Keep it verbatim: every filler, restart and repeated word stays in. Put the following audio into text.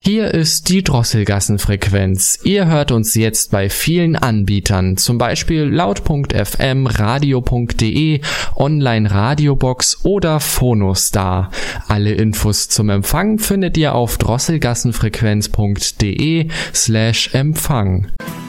Hier ist die Drosselgassenfrequenz. Ihr hört uns jetzt bei vielen Anbietern, zum Beispiel laut punkt f m, radio punkt de, Online-Radiobox oder Phonostar. Alle Infos zum Empfang findet ihr auf drosselgassenfrequenz punkt de slash Empfang.